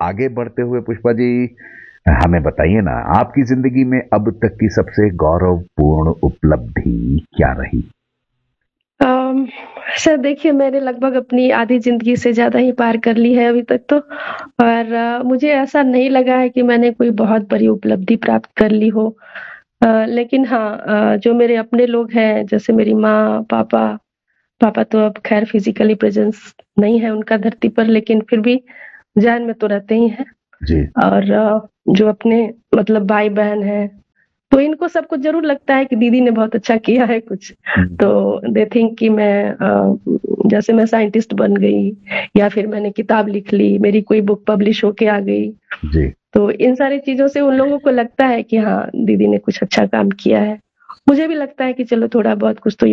आगे बढ़ते हुए पुष्पा जी हमें बताइए ना, आपकी जिंदगी में अब तक की सबसे गौरवपूर्ण उपलब्धि क्या रही? अम, सर देखिए मैंने लगभग अपनी आधी ज़िंदगी से ज़्यादा ही पार कर ली है अभी तक तो और मुझे ऐसा नहीं लगा है कि मैंने कोई बहुत बड़ी उपलब्धि प्राप्त कर ली हो। लेकिन हाँ जो मेरे अपने लोग हैं जैसे मेरी माँ, पापा पापा तो अब ख़ैर फ़िज़िकली प्रेज़ेंस नहीं है उनका धरती पर लेकिन फिर भी ज़हन में तो रहते ही हैं जी। और जो अपने मतलब भाई-बहन हैं तो इनको सबको ज़रूर लगता है कि दीदी ने बहुत अच्छा किया है कुछ। हम्म, तो दे थिंक कि मैं जैसे मैं साइंटिस्ट बन गई या फिर मैंने किताब लिख ली, मेरी कोई बुक पब्लिश होके आ गई। जी। तो इन सारी चीज़ों से उन लोगों को लगता है कि हाँ, दीदी ने कुछ अच्छा काम किया है। मुझे भी लगता है कि चलो थोड़ा बहुत कुछ तो